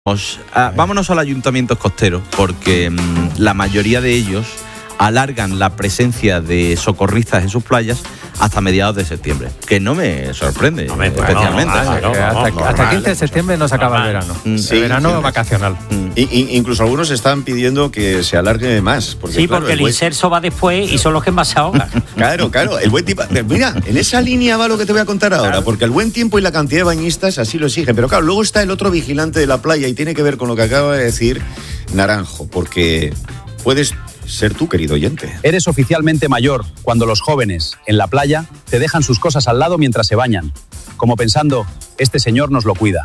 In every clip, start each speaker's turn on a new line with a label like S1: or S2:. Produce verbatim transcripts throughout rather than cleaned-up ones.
S1: Ah, vámonos a los ayuntamientos costeros, porque mmm, la mayoría de ellos alargan la presencia de socorristas en sus playas hasta mediados de septiembre, que no me sorprende, no me, especialmente.
S2: No, no, no, no, hasta, no, hasta quince de septiembre no se acaba el verano. Sí, el verano sí, vacacional.
S3: Y, y, incluso algunos están pidiendo que se alargue más. Porque,
S4: sí,
S3: claro,
S4: porque el,
S3: el buen...
S4: inserso va después y son los que más se ahogan.
S3: Claro, claro. El buen tiempo. Mira, en esa línea va lo que te voy a contar ahora, claro. Porque el buen tiempo y la cantidad de bañistas así lo exigen. Pero claro, luego está el otro vigilante de la playa y tiene que ver con lo que acaba de decir Naranjo, porque puedes ser tú, querido oyente.
S5: Eres oficialmente mayor cuando los jóvenes en la playa te dejan sus cosas al lado mientras se bañan, como pensando, este señor nos lo cuida.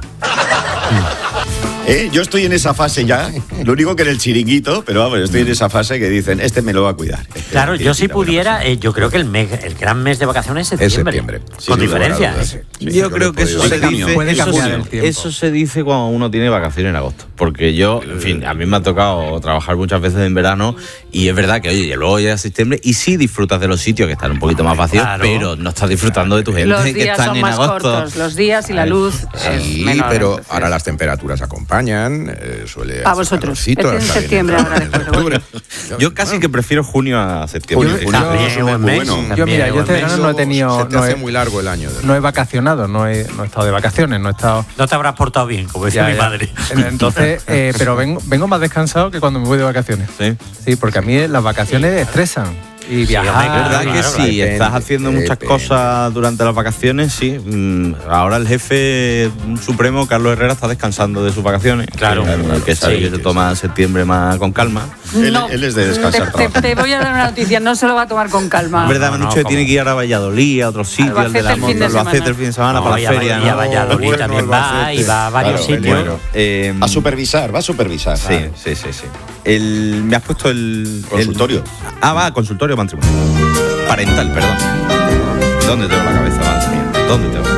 S3: ¿Eh? Yo estoy en esa fase ya, lo único que en el chiringuito, pero vamos, estoy en esa fase que dicen, este me lo va a cuidar. Este
S4: claro, yo si pudiera, eh, yo creo que el, mes, el gran mes de vacaciones es septiembre. Es septiembre. Sí, con diferencia. ¿eh?
S1: Sí, yo creo que eso se, dice, eso, se, eso se dice cuando uno tiene vacaciones en agosto. Porque yo, en fin, a mí me ha tocado trabajar muchas veces en verano y es verdad que, oye, luego llega septiembre y sí disfrutas de los sitios que están un poquito más vacíos, claro, pero no estás disfrutando de tu gente
S6: los
S1: que
S6: días
S1: están
S6: son
S1: en
S6: más
S1: agosto.
S6: Cortos, los días y la luz.
S7: Sí, menor, pero entonces. Ahora las temperaturas acompañan. Eh, suele
S6: a vosotros. Este en septiembre, ahora después de octubre.
S1: Yo casi que prefiero junio a septiembre.
S2: Junio, junio, junio es muy bueno. Yo, mira, yo este verano no he tenido.
S7: Se te
S2: no
S7: hace
S2: he,
S7: muy largo el año.
S2: No he vacacionado, no he, no he estado de vacaciones, no he estado.
S4: No te habrás portado bien, como decía ya, mi madre.
S2: Entonces, eh, pero vengo, vengo más descansado que cuando me voy de vacaciones.
S1: Sí.
S2: Sí, porque a mí las vacaciones estresan. Y viajar.
S1: Sí, es verdad que claro, sí, depende, estás haciendo muchas depende. cosas durante las vacaciones, sí. Ahora el jefe supremo, Carlos Herrera, está descansando de sus vacaciones.
S4: Claro.
S1: Que, que sabe sí, que se toma sí. septiembre más con calma.
S6: No,
S3: él, él es de descansar.
S6: Te, te, te voy a dar una noticia, no se lo va a tomar con calma.
S1: Es verdad, me han
S4: no,
S1: dicho
S4: no,
S1: que tiene que ir a Valladolid, a otro sitio, al de la moto, lo hace el fin de semana para la feria.
S4: Y a Valladolid también va y va a varios sitios.
S3: A supervisar, va a supervisar.
S1: Sí, sí, sí, sí. El, me has puesto el
S3: consultorio.
S1: El, ah, va, consultorio matrimonial. Parental, perdón. ¿Dónde tengo la cabeza, madre mía? ¿Dónde tengo?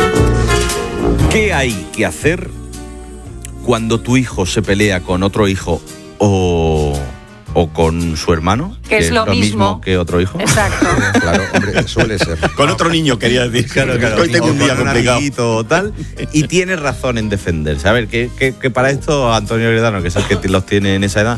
S1: ¿Qué hay que hacer cuando tu hijo se pelea con otro hijo o, o con su hermano?
S6: Que, que es lo, lo mismo.
S1: mismo que otro hijo.
S6: Exacto.
S7: Claro, hombre, suele ser.
S3: Con no. otro niño, quería decir. Claro, claro. Hoy tengo un día complicado.
S1: O tal, y tiene razón en defenderse. A ver, que, que, que para esto Antonio Heredano, que es el que los tiene en esa edad,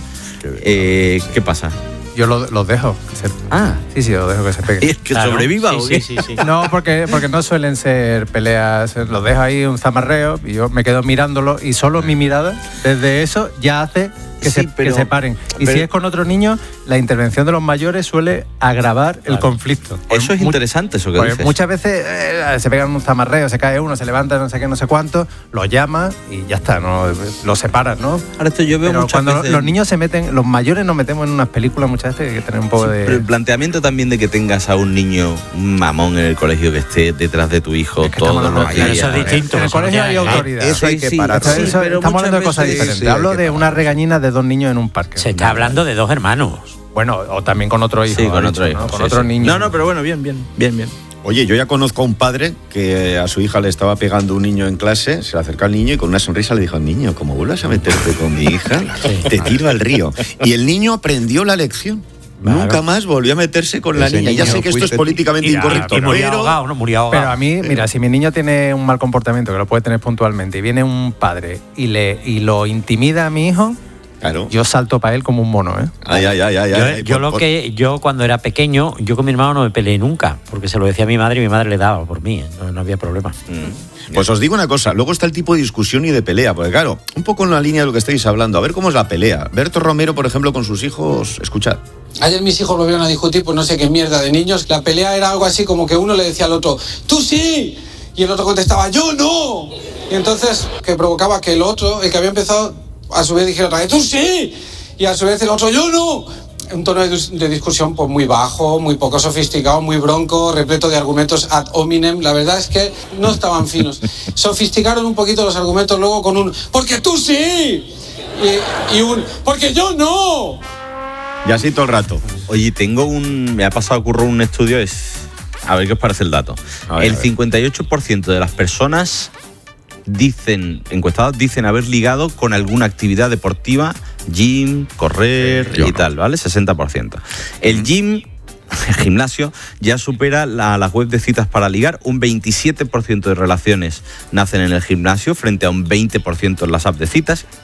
S1: eh, ¿qué pasa?
S2: Yo los lo dejo. Se,
S1: ah,
S2: sí, sí, lo dejo que se pegue.
S1: ¿Y es que claro, sobreviva sí, o qué?
S2: Sí, sí, sí. No, porque, porque no suelen ser peleas. Los dejo ahí un zamarreo y yo me quedo mirándolo y solo mi mirada, desde eso, ya hace que, sí, se, pero, que se paren. Y pero, si es con otro niño, la intervención de los mayores suele agravar claro. el conflicto.
S1: Eso pues, es interesante, eso que
S2: pues,
S1: dices.
S2: Muchas veces eh, se pegan un zamarreo, se cae uno, se levanta no sé qué, no sé cuánto, lo llama y ya está, ¿no? Lo separan, ¿no?
S1: Ahora esto yo veo
S2: pero
S1: muchas
S2: cuando
S1: veces...
S2: los niños se meten, los mayores nos metemos en unas películas muchas veces que hay que tener un poco
S1: sí,
S2: de...
S1: Pero el planteamiento también de que tengas a un niño, un mamón en el colegio que esté detrás de tu hijo es que todos los días.
S4: Eso es distinto.
S2: En el colegio hay autoridad.
S7: Eso hay que
S2: sí,
S7: parar.
S2: Sí, eso, pero estamos hablando de cosas diferentes. Sí, Hablo de una regañina de dos niños en un parque.
S4: Se está hablando de dos hermanos.
S2: Bueno, o también con otro hijo.
S1: Sí, con otro hijo.
S2: ¿no? Con
S1: sí,
S2: otro
S1: sí.
S2: niño.
S1: No, no, pero bueno, bien, bien, bien, bien.
S3: Oye, yo ya conozco a un padre que a su hija le estaba pegando un niño en clase, se le acercó al niño y con una sonrisa le dijo, niño, como vuelvas a meterte con mi hija, te tiro al río. Y el niño aprendió la lección. Claro. Nunca más volvió a meterse con la niña. Ya sé que esto es políticamente
S4: y,
S3: incorrecto,
S4: y murió
S3: pero...
S4: ahogado, ¿no? Murió ahogado.
S2: Pero a mí, mira, si mi niño tiene un mal comportamiento, que lo puede tener puntualmente, y viene un padre y, le, y lo intimida a mi hijo...
S3: Claro.
S2: Yo salto para él como un mono, ¿eh?
S3: Ay, ay, ay, ay,
S4: yo,
S3: ay,
S4: yo
S3: por,
S4: lo
S3: por...
S4: que yo cuando era pequeño, yo con mi hermano no me peleé nunca, porque se lo decía a mi madre y mi madre le daba por mí, no, no había problema.
S3: Mm. Pues os digo una cosa, luego está el tipo de discusión y de pelea, porque claro, un poco en la línea de lo que estáis hablando, a ver cómo es la pelea. Berto Romero, por ejemplo, con sus hijos, escuchad.
S8: Ayer mis hijos lo vieron a discutir, pues no sé qué mierda de niños, la pelea era algo así como que uno le decía al otro, ¡tú sí! Y el otro contestaba, ¡yo no! Y entonces, que provocaba que el otro, el que había empezado, a su vez dijera otra vez, ¡tú sí! Y a su vez el otro, ¡yo no! Un tono de, de discusión pues muy bajo, muy poco sofisticado, muy bronco, repleto de argumentos ad hominem. La verdad es que no estaban finos. Sofisticaron un poquito los argumentos luego con un ¡porque tú sí! Y, y un ¡porque yo no!
S3: Y así todo el rato.
S1: Oye, tengo un... Me ha pasado curro un estudio, es... A ver qué os parece el dato. Ver, el cincuenta y ocho por ciento de las personas dicen, encuestados, dicen haber ligado con alguna actividad deportiva, gym, correr sí, y no. tal, ¿vale? sesenta por ciento. El gym el gimnasio, ya supera la, la web de citas para ligar. Un veintisiete por ciento de relaciones nacen en el gimnasio frente a un veinte por ciento en las apps de citas.